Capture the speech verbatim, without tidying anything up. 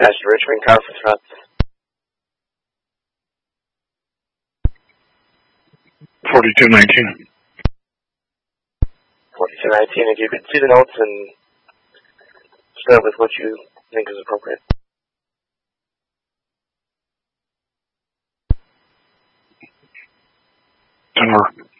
Pastor Richmond, conference front. forty-two nineteen. forty-two nineteen, if you could see the notes and start with what you think is appropriate. Denver.